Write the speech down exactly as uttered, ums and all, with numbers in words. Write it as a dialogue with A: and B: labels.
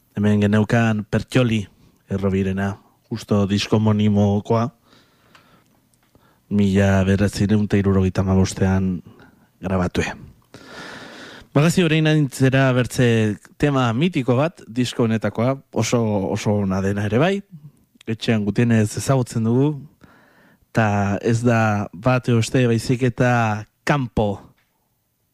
A: hemen geneukan Pertxoli errobirena, justo diskomonimokoa, mila bederatziehun eta hirurogeita hamabostean grabatue. Bagazio orain aintzera bertze tema mitiko bat, disko honetakoa, oso oso ona dena ere bai, etxean gutienez ezagutzen dugu, eta ez da bat eoste baizik eta Campo